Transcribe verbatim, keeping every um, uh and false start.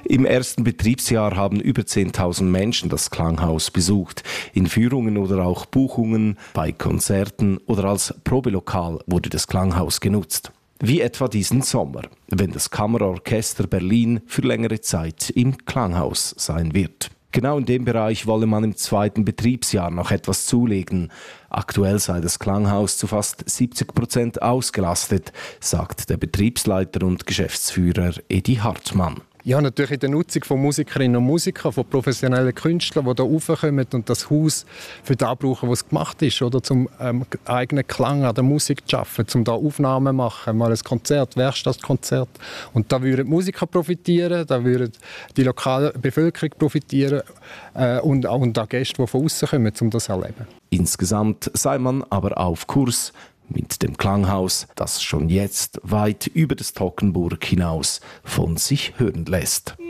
Im ersten Betriebsjahr haben über zehntausend Menschen das Klanghaus besucht. In Führungen oder auch Buchungen, bei Konzerten oder als Probelokal wurde das Klanghaus genutzt. Wie etwa diesen Sommer, wenn das Kammerorchester Berlin für längere Zeit im Klanghaus sein wird. Genau in dem Bereich wolle man im zweiten Betriebsjahr noch etwas zulegen. Aktuell sei das Klanghaus zu fast siebzig Prozent ausgelastet, sagt der Betriebsleiter und Geschäftsführer Edi Hartmann. Ja, natürlich in der Nutzung von Musikerinnen und Musikern, von professionellen Künstlern, die hier raufkommen und das Haus für das brauchen, was es gemacht ist, oder zum ähm, eigenen Klang an der Musik zu schaffen, um da Aufnahmen zu machen, mal ein Konzert, Werkstattkonzert. Und da würden die Musiker profitieren, da würde die lokale Bevölkerung profitieren äh, und auch die Gäste, die von außen kommen, um das zu erleben. Insgesamt sei man aber auf Kurs mit dem Klanghaus, das schon jetzt weit über das Toggenburg hinaus von sich hören lässt.